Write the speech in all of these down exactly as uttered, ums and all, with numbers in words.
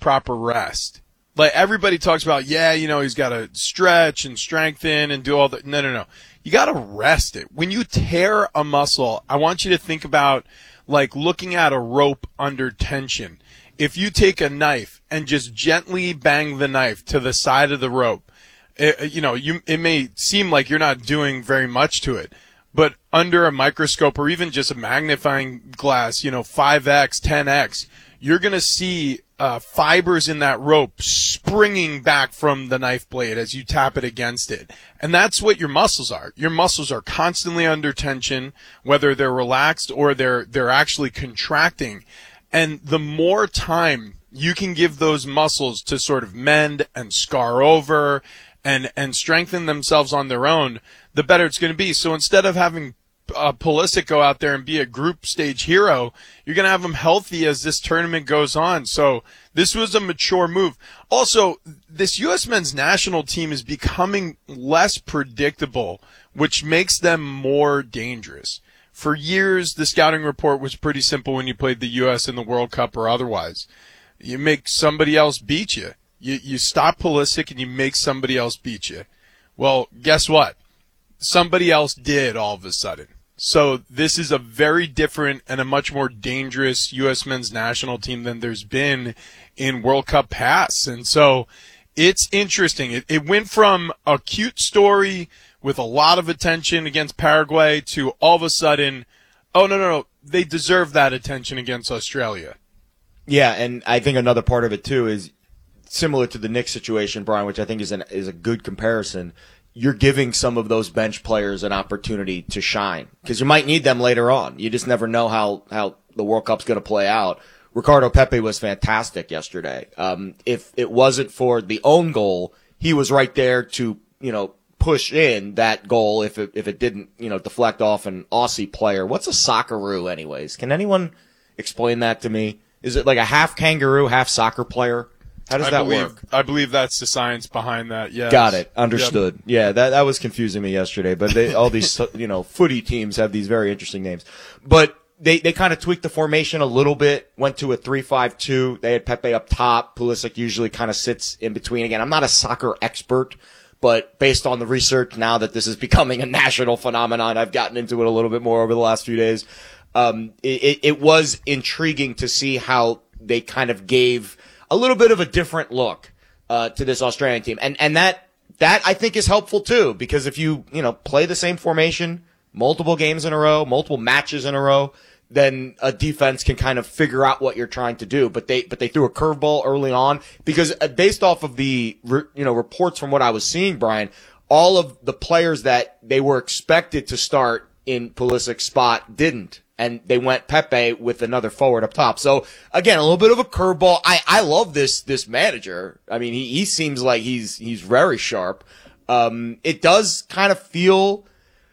proper rest. Like, everybody talks about, yeah, you know, he's got to stretch and strengthen and do all that. No, no, no. You got to rest it. When you tear a muscle, I want you to think about, like, looking at a rope under tension. If you take a knife and just gently bang the knife to the side of the rope, it, you know, you, it may seem like you're not doing very much to it. But under a microscope or even just a magnifying glass, you know, five X, ten X, you're going to see uh, fibers in that rope springing back from the knife blade as you tap it against it. And that's what your muscles are. Your muscles are constantly under tension, whether they're relaxed or they're they're actually contracting. And the more time you can give those muscles to sort of mend and scar over and and strengthen themselves on their own, the better it's going to be. So instead of having uh, Pulisic go out there and be a group stage hero, you're going to have him healthy as this tournament goes on. So this was a mature move. Also, this U S men's national team is becoming less predictable, which makes them more dangerous. For years, the scouting report was pretty simple when you played the U S in the World Cup or otherwise. You make somebody else beat you. You, you stop Pulisic and you make somebody else beat you. Well, guess what? Somebody else did all of a sudden. So this is a very different and a much more dangerous U S men's national team than there's been in World Cup past. And so it's interesting. It, it went from a cute story with a lot of attention against Paraguay to all of a sudden, oh, no, no, no, they deserve that attention against Australia. Yeah, and I think another part of it, too, is similar to the Knicks situation, Brian, which I think is an, is a good comparison. You're giving some of those bench players an opportunity to shine because you might need them later on. You just never know how, how the World Cup's going to play out. Ricardo Pepi was fantastic yesterday. Um, if it wasn't for the own goal, he was right there to, you know, push in that goal if it, if it didn't, you know, deflect off an Aussie player. What's a Socceroo anyways? Can anyone explain that to me? Is it like a half kangaroo, half soccer player? How does I that believe, work? I believe that's the science behind that. Yes. Got it. Understood. Yep. Yeah, that that was confusing me yesterday. But they, all these, you know, footy teams have these very interesting names. But they they kind of tweaked the formation a little bit. Went to a three five two. They had Pepe up top. Pulisic usually kind of sits in between. Again, I'm not a soccer expert, but based on the research now that this is becoming a national phenomenon, I've gotten into it a little bit more over the last few days. Um, it, it was intriguing to see how they kind of gave a little bit of a different look uh to this Australian team. And and that that I think is helpful too, because if you, you know, play the same formation multiple games in a row, multiple matches in a row, then a defense can kind of figure out what you're trying to do. But they but they threw a curveball early on because based off of the re, you know reports from what I was seeing, Brian, all of the players that they were expected to start in Pulisic's spot didn't. And they went Pepe with another forward up top. So again, a little bit of a curveball. I, I love this, this manager. I mean, he, he seems like he's, he's very sharp. Um, it does kind of feel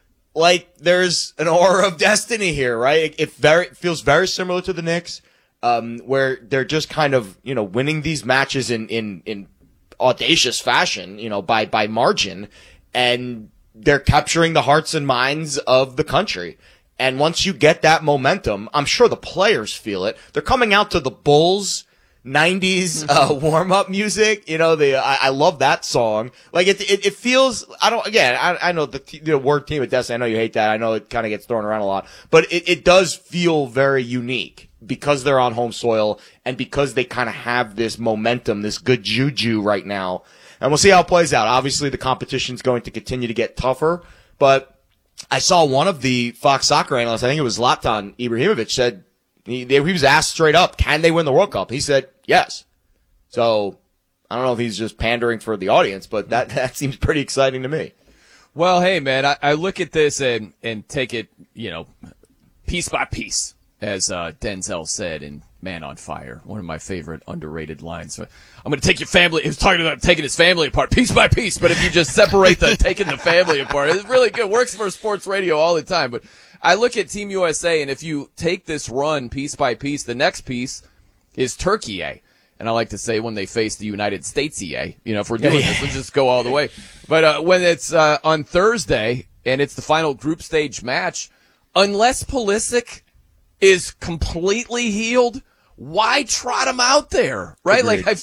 like there's an aura of destiny here, right? It, it very, it feels very similar to the Knicks, um, where they're just kind of, you know, winning these matches in, in, in audacious fashion, you know, by, by margin. And they're capturing the hearts and minds of the country. And once you get that momentum, I'm sure the players feel it. They're coming out to the Bulls nineties uh, warm-up music. You know, the I, I love that song. Like it, it, it feels. I don't. Again, I, I know the, the word "team of destiny." I know you hate that. I know it kind of gets thrown around a lot, but it, it does feel very unique because they're on home soil and because they kind of have this momentum, this good juju right now. And we'll see how it plays out. Obviously, the competition's going to continue to get tougher, but I saw one of the Fox Soccer analysts, I think it was Zlatan Ibrahimovic, said he, he was asked straight up, can they win the World Cup? He said yes. So I don't know if he's just pandering for the audience, but that, that seems pretty exciting to me. Well, hey, man, I, I look at this and, and take it, you know, piece by piece, as uh, Denzel said in Man on Fire, one of my favorite underrated lines. So I'm going to take your family. He was talking about taking his family apart piece by piece, but if you just separate the taking the family apart, it's really good. Works for sports radio all the time. But I look at Team U S A, and if you take this run piece by piece, the next piece is Turkey A. And I like to say when they face the United States E A, you know, if we're doing this, let's just go all the way. But uh, when it's uh, on Thursday and it's the final group stage match, unless Pulisic is completely healed, why trot him out there, right? Agreed. Like, I